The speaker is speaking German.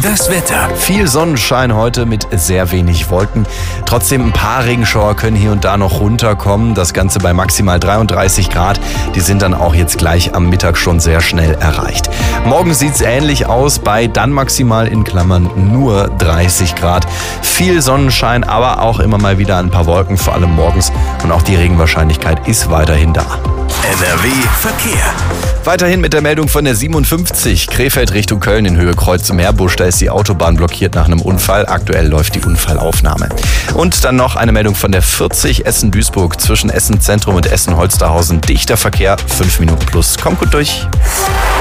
Das Wetter. Viel Sonnenschein heute mit sehr wenig Wolken. Trotzdem ein paar Regenschauer können hier und da noch runterkommen. Das Ganze bei maximal 33 Grad. Die sind dann auch jetzt gleich am Mittag schon sehr schnell erreicht. Morgen sieht es ähnlich aus, bei dann maximal in Klammern nur 30 Grad. Viel Sonnenschein, aber auch immer mal wieder ein paar Wolken, vor allem morgens. Und auch die Regenwahrscheinlichkeit ist weiterhin da. NRW Verkehr. Weiterhin mit der Meldung von der 57, Krefeld Richtung Köln in Höhe Kreuz zum Meerbusch. Da ist die Autobahn blockiert nach einem Unfall. Aktuell läuft die Unfallaufnahme. Und dann noch eine Meldung von der 40, Essen-Duisburg zwischen Essen-Zentrum und Essen-Holsterhausen. Dichter Verkehr, 5 Minuten plus. Kommt gut durch.